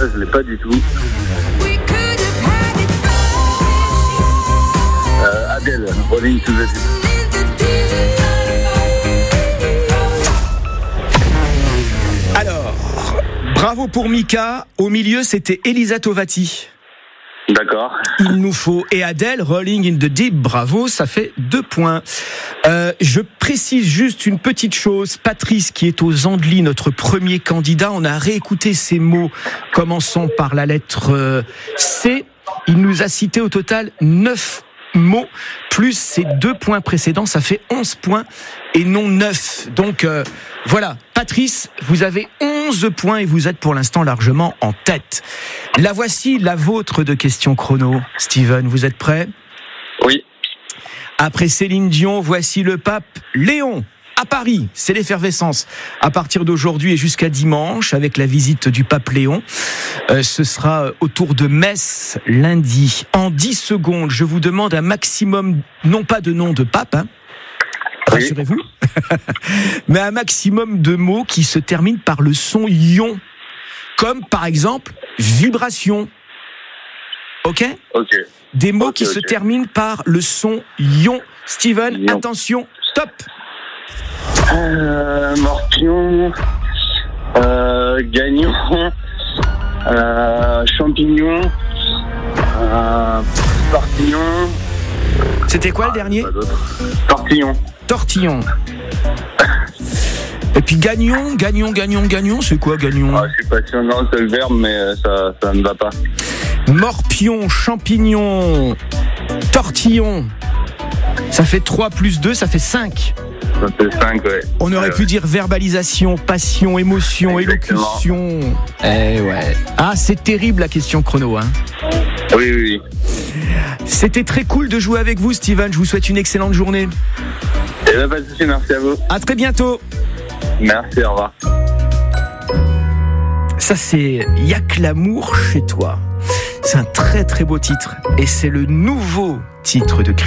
je l'ai pas du tout. Adèle, Rolling to the Deep. Alors, bravo pour Mika. Au milieu, c'était Elisa Tovati. D'accord. Il nous faut et Adèle, Rolling in the Deep, bravo, ça fait 2 points. Je précise juste une petite chose. Patrice, qui est aux Andelys, notre premier candidat, on a réécouté ses mots commençant par la lettre C. Il nous a cité au total 9 mots, plus ces 2 points précédents, ça fait 11 points et non 9. Donc voilà, Patrice, vous avez 11 points et vous êtes pour l'instant largement en tête. La voici, la vôtre de questions chrono. Steven, vous êtes prêt ? Oui. Après Céline Dion, voici le pape Léon. À Paris, c'est l'effervescence. À partir d'aujourd'hui et jusqu'à dimanche, avec la visite du pape Léon, ce sera autour de Metz, lundi. En 10 secondes, je vous demande un maximum, non pas de nom de pape, hein, rassurez-vous, mais un maximum de mots qui se terminent par le son ion, comme par exemple vibration. Ok ? Ok. Des mots qui se terminent par le son ion. Steven, Ion. attention, stop. Morpion, Gagnon, Champignon, Tortillon. C'était quoi le dernier ? Pas d'autre. Tortillon. Tortillon. Et puis gagnon, c'est quoi gagnon ? Je suis pas sûr, non, c'est le verbe, mais ça ne va pas. Morpion, champignon, tortillon. Ça fait 3 plus 2, ça fait 5. Ça fait 5, ouais. On aurait pu dire verbalisation, passion, émotion, Exactement. élocution. Eh ouais. Ah, c'est terrible la question chrono, hein. Oui. C'était très cool de jouer avec vous, Steven. Je vous souhaite une excellente journée. Et bien, pas de soucis, merci à vous. À très bientôt. Merci, au revoir. Ça, c'est Y'a que l'amour chez toi. C'est un très très beau titre. Et c'est le nouveau titre de